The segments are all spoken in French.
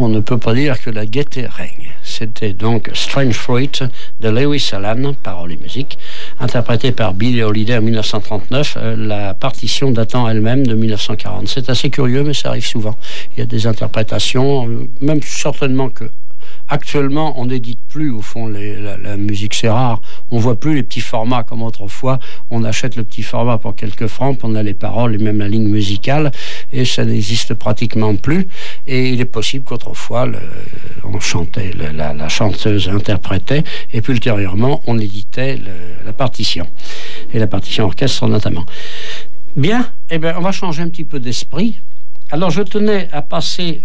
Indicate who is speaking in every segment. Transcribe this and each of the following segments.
Speaker 1: on ne peut pas dire que la gaieté règne. C'était donc Strange Fruit de Lewis Allan, paroles et musique, interprété par Billie Holiday en 1939, la partition datant elle-même de 1940. C'est assez curieux, mais ça arrive souvent. Il y a des interprétations, même certainement que actuellement, on n'édite plus, au fond, la musique, c'est rare. On voit plus les petits formats comme autrefois. On achète le petit format pour quelques francs, puis on a les paroles et même la ligne musicale, et ça n'existe pratiquement plus. Et il est possible qu'autrefois, on chantait, la chanteuse interprétait, et puis ultérieurement, on éditait la partition, et la partition orchestre notamment. Bien, eh bien, on va changer un petit peu d'esprit. Alors, je tenais à passer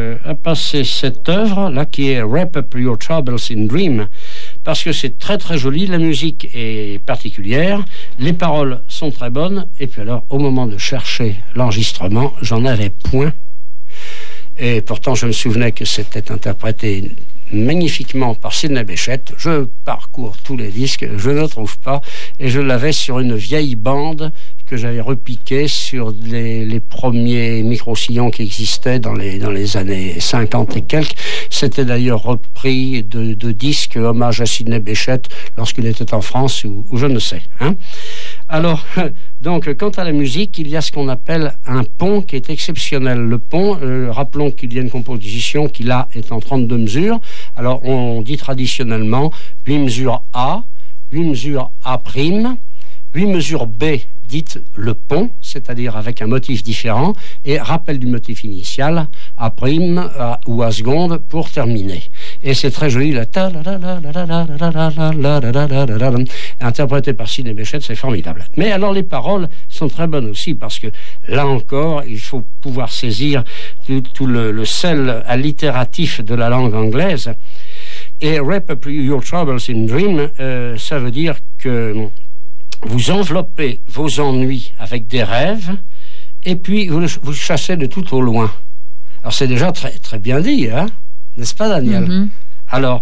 Speaker 1: cette œuvre-là, qui est « Wrap Up Your Troubles in Dream », parce que c'est très très joli, la musique est particulière, les paroles sont très bonnes, et puis alors, au moment de chercher l'enregistrement, j'en avais point. Et pourtant, je me souvenais que c'était interprété magnifiquement par Sidney Bechet. Je parcours tous les disques, je ne trouve pas, et je l'avais sur une vieille bande que j'avais repiqué sur les premiers micro-sillons qui existaient dans les années 50 et quelques. C'était d'ailleurs repris de disques hommage à Sidney Bechet lorsqu'il était en France ou je ne sais. Hein. Alors, donc, quant à la musique, il y a ce qu'on appelle un pont qui est exceptionnel. Le pont, rappelons qu'il y a une composition qui, là, est en 32 mesures. Alors, on dit traditionnellement 8 mesures A, 8 mesures A', 8 mesures B, dites le pont, c'est-à-dire avec un motif différent, et rappel du motif initial, A', ou A seconde, pour terminer. Et c'est très joli, la ta la la la la la la la la, interprété par Sidney Bechet, c'est formidable. Mais alors les paroles sont très bonnes aussi, parce que là encore, il faut pouvoir saisir tout le sel allitératif de la langue anglaise. Et Wrap Up Your Troubles in Dream, ça veut dire que vous enveloppez vos ennuis avec des rêves, et puis vous chassez de tout au loin. Alors c'est déjà très, très bien dit, hein, n'est-ce pas, Daniel? Mm-hmm. Alors,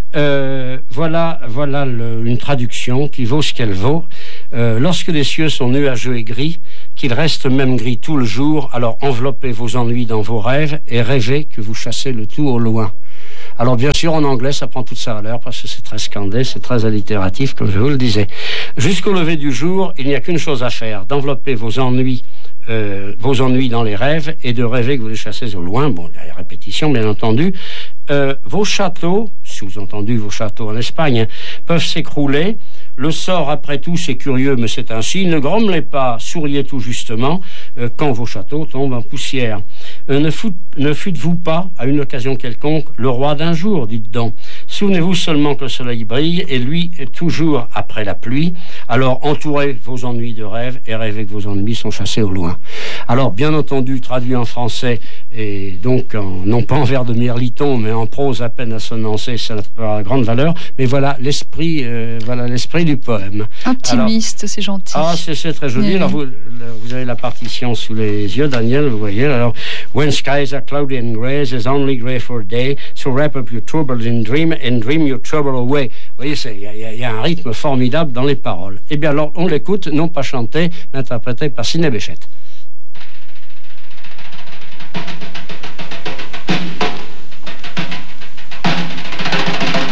Speaker 1: voilà une traduction qui vaut ce qu'elle vaut. Lorsque les cieux sont nuageux et gris, qu'ils restent même gris tout le jour, alors enveloppez vos ennuis dans vos rêves et rêvez que vous chassez le tout au loin. Alors bien sûr, en anglais, ça prend toute sa valeur parce que c'est très scandé, c'est très allitératif, comme je vous le disais. Jusqu'au lever du jour, il n'y a qu'une chose à faire, d'envelopper vos ennuis dans les rêves et de rêver que vous les chassez au loin. Bon, il y a la répétition, bien entendu. Vos châteaux, sous-entendu vos châteaux en Espagne, peuvent s'écrouler. Le sort, après tout, c'est curieux, mais c'est ainsi. Ne grommelez pas, souriez tout justement, quand vos châteaux tombent en poussière. Ne fûtes-vous pas, à une occasion quelconque, le roi d'un jour, dites donc. Souvenez-vous seulement que le soleil brille, et lui est toujours après la pluie. Alors entourez vos ennuis de rêve et rêvez que vos ennuis sont chassés au loin. Alors, bien entendu, traduit en français, et donc non pas en vers de mirliton, mais en prose à peine assonancer, ça n'a pas grande valeur. Mais voilà l'esprit du poème.
Speaker 2: Optimiste, alors, c'est gentil.
Speaker 1: Ah, c'est très joli. Alors, vous avez la partition sous les yeux, Daniel, vous voyez. Alors, when skies are cloudy and grey, there's only grey for a day, so wrap up your troubles in dream and dream your trouble away. Vous voyez, il y a un rythme formidable dans les paroles. Eh bien, alors, on l'écoute, non pas chanté, mais interprété par Sidney Bechet.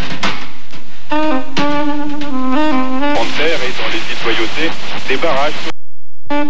Speaker 3: Et dans les citoyennetés, des barrages